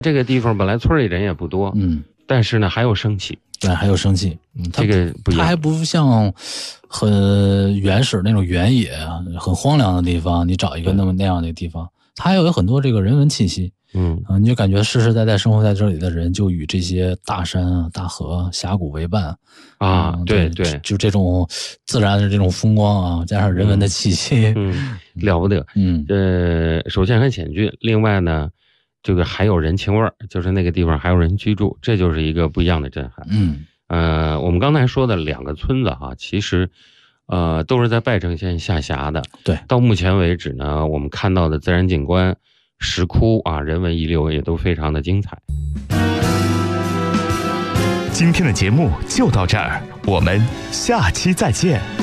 这个地方本来村里人也不多，但是呢还有生气， 对，还有生气， 这个不一样， 它还不像很原始那种原野很荒凉的地方，你找一个那样的地方，它还有很多这个人文气息。你就感觉世世代代生活在这里的人就与这些大山啊、大河、峡谷为伴啊，对， 就这种自然的这种风光啊，加上人文的气息， 了不得。首先很险峻，另外呢，这个还有人情味儿，就是那个地方还有人居住，这就是一个不一样的震撼。我们刚才说的2个村子哈，其实都是在拜城县下辖的。 对， 到目前为止呢，我们看到的自然景观、石窟啊，人文遗留也都非常的精彩。 今天的节目就到这儿，我们下期再见。